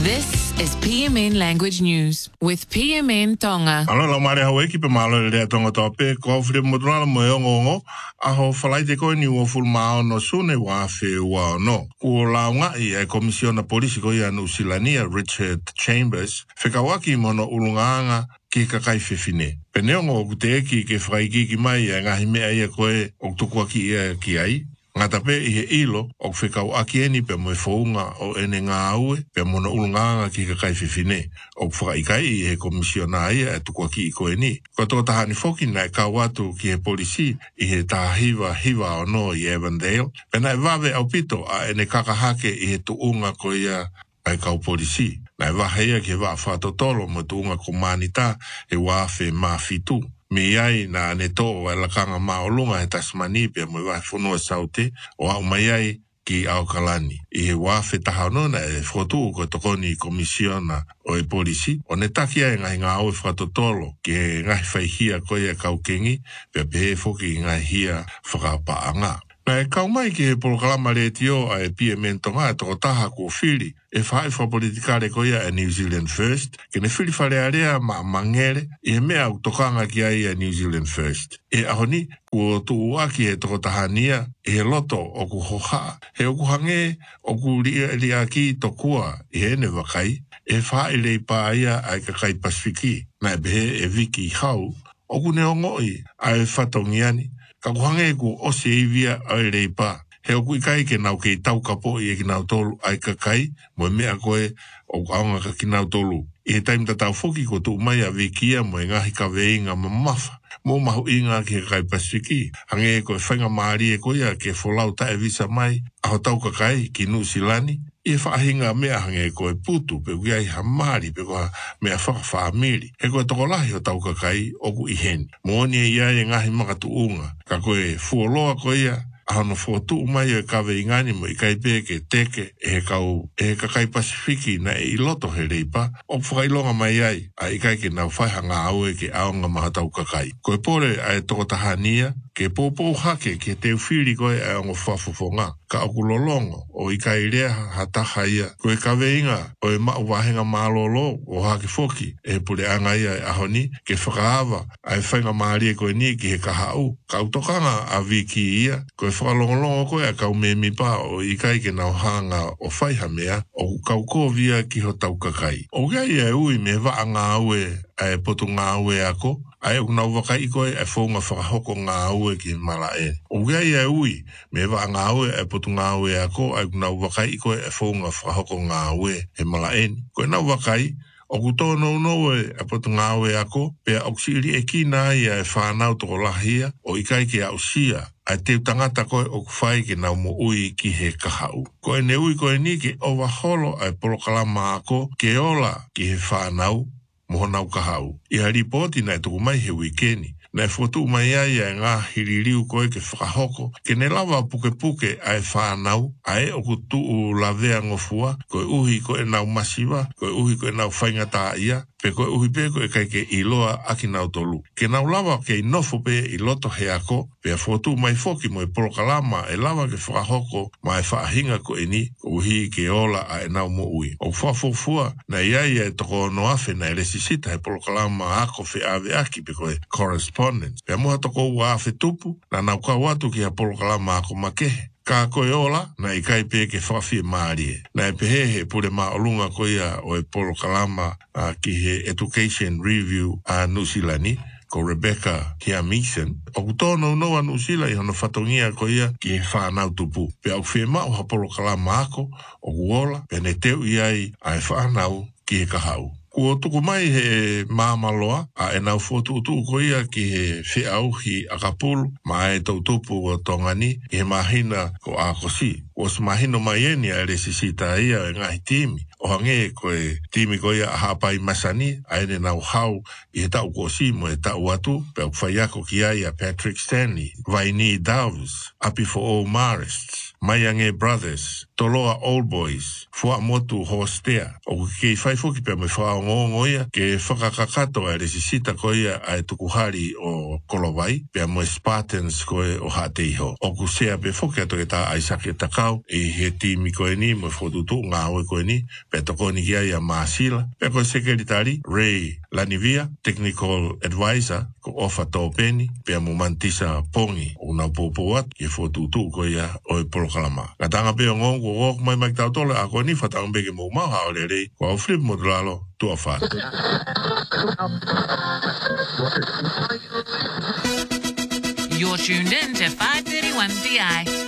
This is PMN Language News with PMN Tonga. Alo la mare hawe ki pe malo le tonga tope ko fre modula mo yongo a ho falai te ko ni wo ful mao no sune wa fe wa no ko la nga e komisiona polisi ko ya no silania Richard Chambers fekawaki mono ulunganga ki ka kai fefine penengo kute ki frai ki mai nga hime ai ko o tukwa ki ai ngata pe i ilo o whekau aki eni pe moe whaunga o ene ngā aue pe mono ulunganga ki ka kai whiwhine o whakaikai i he komisiona ia e tukua ki i koe ni. Ko tō tahani whoki nai ka watu ki he polisi i he tāhiwa o no i Avondale pe nai wawe au pito a ene kakahake i he tuunga ko ia ai kau polisi. Nai waheia ki he wa whatotolo mo tuunga ko manita e wafe mawhitu. Me ai na ne to la kanga maolunga he Tasmani pe mo wa fonua saute o au mai ai ki Aukalani i wa fetahano na e fotu ko tokoni komisiona o e polisi o ne takia nga nga o fatotolo ke nga faihia ko ia kaukengi pe foki nga hia whakapaanga. Na e kaumai ki he polokalama le tio a e PMN Tonga toko taha ko whiri e whae whapolitikare ko ia a New Zealand First ke ne whiri whare area ma mangere i he mea utokanga ki ai a New Zealand First. E ahoni ko tuuaki he toko tahania e he loto o ku hoha he o ku hange o ku lia ki tokua i he ne wakai e whae le pa ia ai ka kai Pasifiki na e behe e viki hau o ku neongoi ai whatongiani ka kuhange ku o se ivia ai reipa. He o kui kai ke nau ke tau kapo i e ki nau tolu ai ka kai, mo mea koe o aonga ka ki nau tolu. I he taim tatau foki ko tu mai a vikia mo e ngahi ka veinga mamafa. Mo mahu inga ki he kai Pasifiki. Hange koe whainga maari e koe ke folau ta e visa mai, aho tau ka kai ki New Zealand. I whaahinga mea hange koe putu pe uiai hamari pe koe mea whakawhaamiri. He koe tokolahi o tau kakai o ku iheni. Mooni e iai e ngahi makatuunga. Ka koe fuoloa koe ia, ahano fuotu umai o e kawe ingani mo i kai peke teke e he kakai Pasifiki na e iloto he reipa. O whakailonga mai ai a i kai ke nau whaihanga aue ke aonga maha tau kakai. Koe pore a e toko tahania ke pōpō hake ke te uwhiri koe e ongo whafufonga. Ka oku lolongo o i kai rea hataha ia. Koe kawe inga o e mau wahenga mālolo o hake foki e pule anga ia e ahoni ke whakaawa a e whainga maari e koe ni ki he kahau. Ka utokanga a viki ia. Koe whakalongolongo koe a kau me mipa o i kai ke nau hanga o whaiha mea o kau kōvia ki ho tau kakai. O gai e ui me wa ngā ue e potu ngā ue ako. Ai o nau wakai koe e whaunga whakahoko ngā ue ki mala e. O gai e ui, me wa ngā ue e potu ngā ue ako, ai o nau wakai koe e whaunga whakahoko ngā ue e mala e. Koe nau wakai, o kuto no e potu ngā ue ako, pea o kusiri e ki nā ia e whanau toko lahia, o ikai ke au sia, ai te tangata koe o kuwhai ke nau mo ui ki he kahau. Koe ne ui koe ni ke o waholo ai polokalama ako, ke ola ki he whanau, moho nau kahau. I ha ripoti nai tuku mai he wikeni. Nai whotu mai ai e ngā hiririu koe ke whakahoko. Ke ne lawa puke ai whanau, ai o ku tuu lavea ngofua, koe uhi koe nau masiwa, koe uhi koe nau whaingata ia, pe koe uhi pe koe kai ke iloa aki nau tolu. Ke nau lawa ke inofo pe i loto he ako, pe a whotu mai foki mo e polokalama e lawa ke whakahoko ma e whaahinga ko e ni, ko uhi ke ola a e nau mo ui. O whafofua, na iai e toko no afe na e resisita he polokalama ako fe ave aki pe koe correspondence. Pe a muha toko ua afe tupu, na nau ka watu ki ha polokalama ako makehe. Ka koe ola, na i kai pe ke whawhi maari e. Na e pehehe pure maolunga koea o e polokalama ki he Education Review a Nusilani, ko Rebecca Hiamisen. O kutono noa Nusila i hono whatongia koea ki he whanau tupu. Pe au whemau ha polokalama ako, o kuola, pe ne teu iai ai whanau ki he kahau. Kua tuku mai he māmaloa, a e nau whotuutu ko ia ki he whiauhi a kapulu, ma e tautupu o tongani, i he mahina ko a kosi. O se mahino mai eni a resisita ia e ngahi timi. O hange koe timi ko ia a hapai masani, a ene nau hau i he tau kosi mo e tau atu, pe au whaiako ki ai a Patrick Stanley, Vaini Doves, Api for All Marists, Maiange Brothers, toloa Old Boys, fua motu hostea, o kei whai foki pe me whao ngongoia, ke whakakakato e resisita koia ai tukuhari o Kolowai, pe mo Spartans koe o Hateiho. O kusea pe foki ato ke ta aisake takau, e he timi koe ni, mo whotutu ngā oe koe ni, pe toko ni kia ia Maasila, pe koe sekretari, Ray Lanivia, Technical Advisor, ko ofa tō peni, pe mo mantisa pongi, o nā pōpōat, ke whotutu koe ia oe polokalama. Katanga pe o ngongo, o mai mai tau tole, a koe ni whatanga beke mō mau hao le rei, ko au flip mo lalo, tua whāt. You're tuned in to 531 PI.